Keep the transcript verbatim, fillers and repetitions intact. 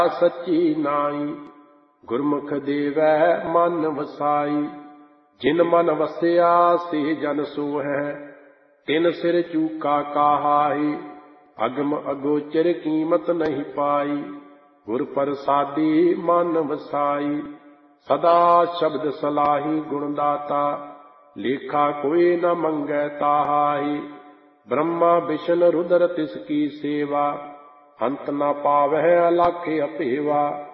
ਸੱਚੀ ਨਾਈ, ਗੁਰਮੁਖ ਦੇਵੈ ਮਨ ਵਸਾਈ। ਜਿਨ ਮਨ ਵਸਿਆ ਸੇ ਜਨ ਸੋਹੈ, ਤਿਨ ਸਿਰ ਚੂਕਾ ਕਾਹਾਈ। ਅਗਮ ਅਗੋਚਰ ਕੀਮਤ ਨਹੀਂ ਪਾਈ, ਗੁਰ ਪ੍ਰਸਾਦੀ ਮਨ ਵਸਾਈ। ਸਦਾ ਸ਼ਬਦ ਸਲਾਹੀ ਗੁਣ ਦਾਤਾ, ਲੇਖਾ ਕੋਈ ਨ ਮੰਗੈ ਤਾਹਾਈ। ਬ੍ਰਹਮਾ ਵਿਸ਼ਨ ਰੁਦਰ ਤਿਸ ਕੀ ਸੇਵਾ, ਅੰਤ ਨ ਪਾਵਹਿ ਅਲਾਖੇ ਅਭੇਵਾ।